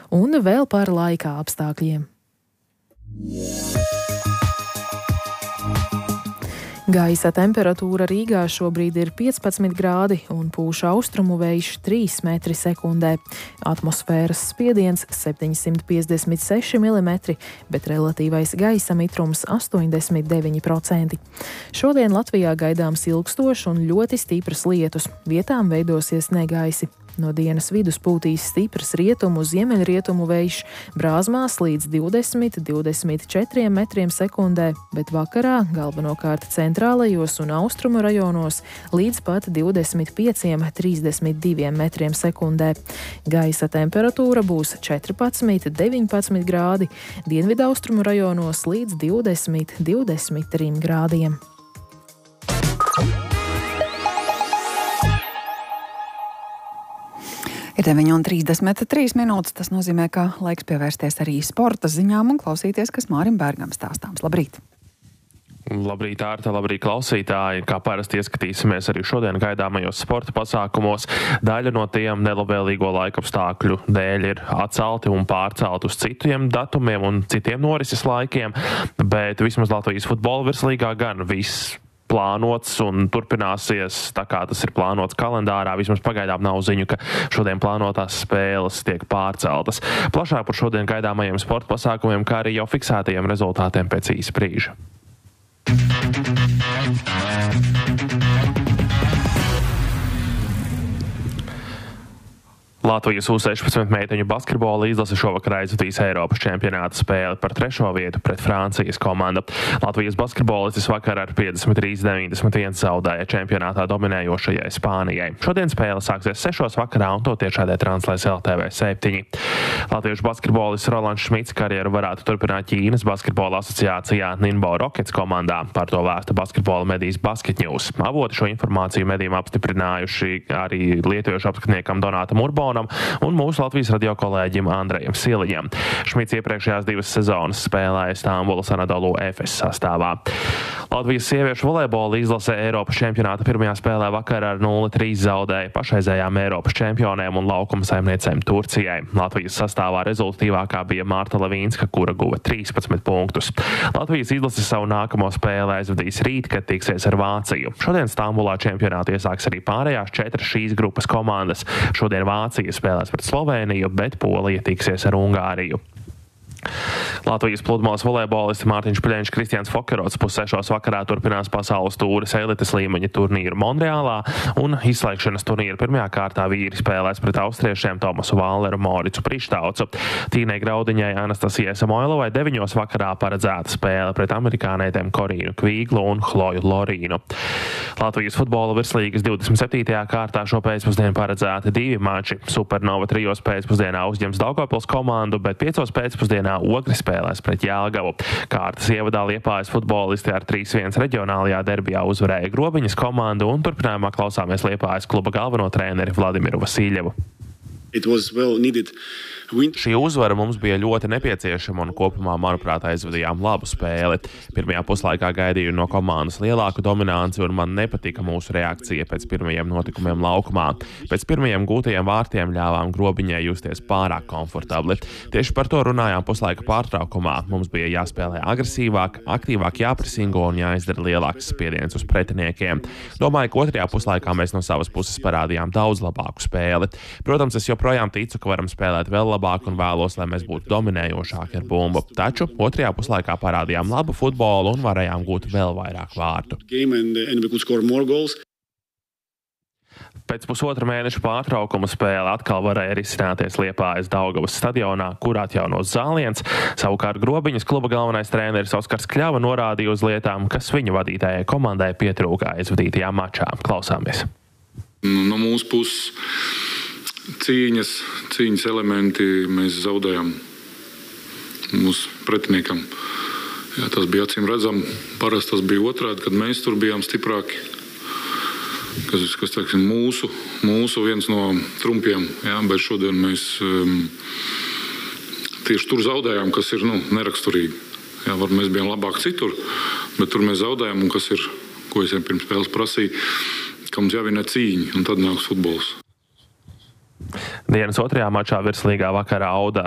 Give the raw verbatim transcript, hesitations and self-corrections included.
Un vēl par laika apstākļiem. Gaisa temperatūra Rīgā šobrīd ir piecpadsmit grādi un pūš austrumu vējš trīs metri sekundē. Atmosfēras spiediens septiņsimt piecdesmit seši milimetri, bet relatīvais gaisa mitrums astoņdesmit deviņi procenti. Šodien Latvijā gaidāms ilgstošs un ļoti stiprs lietus, vietām veidosies negaisi. No dienas vidus pūtīs stiprs rietumu, ziemeļrietumu vējš, brāzmās līdz divdesmit līdz divdesmit četriem metriem sekundē, bet vakarā galvenokārt centrālajos un austrumu rajonos līdz pat divdesmit pieciem līdz trīsdesmit diviem metriem sekundē. Gaisa temperatūra būs četrpadsmit līdz deviņpadsmit grādi, dienvidaustrumu rajonos līdz divdesmit līdz divdesmit trim grādiem. Ir deviņi un trīsdesmit trīs minūtes, tas nozīmē, ka laiks pievērsties arī sporta ziņām un klausīties, kas Mārim Bērgam stāstāms. Labrīt! Labrīt, Ārta, labrīt, klausītāji! Kā parasti ieskatīsimies arī šodien gaidāmajos sporta pasākumos. Daļa no tiem nelabvēlīgo laikapstākļu dēļ ir atcelti un pārcelti uz citiem datumiem un citiem norises laikiem, bet vismaz Latvijas futbola virslīgā gan viss plānots un turpināsies tā kā tas ir plānots kalendārā. Vismaz pagaidām nav ziņu, ka šodien plānotās spēles tiek pārceltas. Plašāk par šodien gaidāmajiem sporta pasākumiem, kā arī jau fiksētajiem rezultātiem pēc īsa brīža. Latvijas U sešpadsmit meiteņu basketbola izlase šovakar aizvadīs Eiropas čempionāta spēli par trešo vietu pret Francijas komandu. Latvijas basketbolistis vakar ar piecdesmit trīs deviņdesmit viens zaudēja čempionātā dominējošajai Spānijai. Šodien spēle sāksies sešos vakarā un to tiešādē translēs L T V septiņi. Latviešu basketbolists Rolands Šmits karjeru varētu turpināt Ķīnas basketbola asociācijā Ningbo Rockets komandā. Par to vēsta basketbola medijas Basket News. Avoti šo informāciju medijiem apstiprinājuši arī lietuviešu apskatniekam Donātam Urbonam un mūsu Latvijas radio kolēģim Andrejam Siliņam. Šmits iepriekšējās divas sezonas spēlēja Stambulas Anadolu Efes sastāvā. Latvijas sieviešu volejbola izlase Eiropas čempionāta pirmajā spēlē vakar ar nulle trīs zaudēja pašreizējām Eiropas čempionēm un laukuma saimniecēm Turcijai. Latvijas sastāvā rezultatīvākā bija Marta Levīnska, kura guva trīspadsmit punktus. Latvijas izlase savu nākamo spēli aizvadīs rīt, kad tiksies ar Vāciju. Šodien Stambulā čempionātu iesāks arī pārējās četras šīs grupas komandas. Šodien Vācija spēlēs pret Slovēniju, bet Polija tiksies ar Ungāriju. Latvijas pludmales volejbolisti Mārtiņš Piļeņš, Kristians Fokerots pussešos vakarā turpinās pasaules tūres elites līmeņa turnīru Monreālā un izslēgšanas turnīru pirmajā kārtā vīri spēlēs pret austriešiem Tomasu Valleru, Moricu Prištaucu. Tīnei Graudiņai, Anastasijai Samoilovai deviņos vakarā paredzēta spēle pret amerikānietēm Korīnu Kvīglu un Chloju Lorīnu. Latvijas futbola virslīgas divdesmit septītajā kārtā šo pēcpusdienu paredzēti divi mači. Supernova trijos pēcpusdienā uzņems Daugavpils komandu, bet piecos pēcpusdienā Ogri spēlēs pret Jelgavu. Kārtas ievadā Liepājas futbolisti ar trīs viens reģionālajā derbijā uzvarēja Grobiņas komandu un turpinājumā klausāmies Liepājas kluba galveno treneri Vladimiru Vasiljevu. Well Šī uzvara mums bija ļoti nepieciešama un kopumā, manuprāt, aizvadījām labu spēli. Pirmajā puslaikā gaidīju no komandas lielāku dominanci un man nepatika mūsu reakcija pēc pirmajiem notikumiem laukumā. Pēc pirmajiem gūtajiem vārtiem ļāvām Grobiņai justies pārāk komfortabli. Tieši par to runājām puslaika pārtraukumā. Mums bija jāspēlē agresīvāk, aktīvāk jāpresingo un jāizdara lielāks spiediens uz pretiniekiem. Domāju, ka otrajā puslaikā mēs no savas puses parādījām daudz labāku spēli. Protams, es joprojām ticu, ka varam spēlēt vēl labāk un vēlos, lai mēs būtu dominējošāki ar bumbu. Taču otrajā puslaikā parādījām labu futbolu un varējām gūt vēl vairāk vārtu. Pēc pusotra mēneša pārtraukuma spēle atkal varēja risināties Liepājas Daugavas stadionā, kur atjaunos zāliens. Savukārt Grobiņas kluba galvenais treneris Oskars Kļava norādīja uz lietām, kas viņa vadītājai komandai pietrūka aizvadītajā mačā. Klausāmies. No mūsu puses cīņas, cīņas elementi mēs zaudējām mūsu pretiniekam. Jā, tas bija acīm redzam. Parasti tas bija otrādi, kad mēs tur bijām stiprāki. Kas, kas teiksim, mūsu, mūsu viens no trumpiem. Jā, bet šodien mēs um, tieši tur zaudējām, kas ir nu, neraksturīgi. Jā, var, mēs bijām labāk citur, bet tur mēs zaudējām, un kas ir, ko es jau pirms spēles prasīju, ka mums jāvinē cīņa, un tad nāks futbols. Dienas otrajā mačā virslīgā vakarā Auda